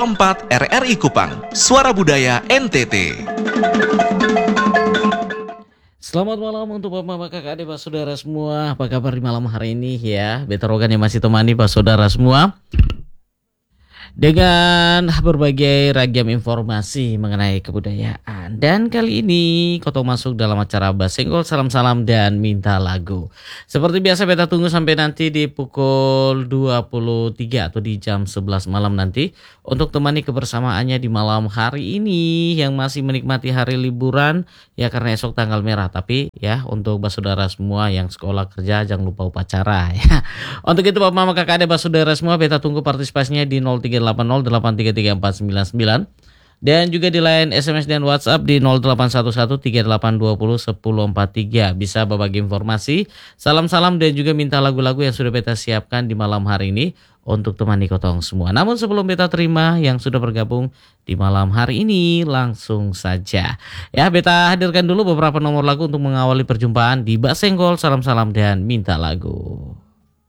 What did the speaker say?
4 RRI Kupang, Suara Budaya NTT. Selamat malam untuk bapak, kakak, adik, pak, saudara semua. Apa kabar di malam hari ini ya? Beta Rogan yang masih temani pak saudara semua dengan berbagai ragam informasi mengenai kebudayaan. Dan kali ini Koto masuk dalam acara Basenggol Salam-Salam dan Minta Lagu. Seperti biasa beta tunggu sampai nanti di pukul 23 atau di jam 11 malam nanti untuk temani kebersamaannya di malam hari ini yang masih menikmati hari liburan ya, karena esok tanggal merah. Tapi ya untuk saudara semua yang sekolah kerja jangan lupa upacara ya. Untuk itu bapak, mama, kakak, adik, saudara semua beta tunggu partisipasinya di 0380833499 dan juga di line SMS dan WhatsApp di 081138201043. Bisa berbagi informasi, salam-salam dan juga minta lagu-lagu yang sudah beta siapkan di malam hari ini untuk temani kotong semua. Namun sebelum beta terima yang sudah bergabung di malam hari ini, langsung saja ya beta hadirkan dulu beberapa nomor lagu untuk mengawali perjumpaan di Basenggol Salam-Salam dan Minta Lagu.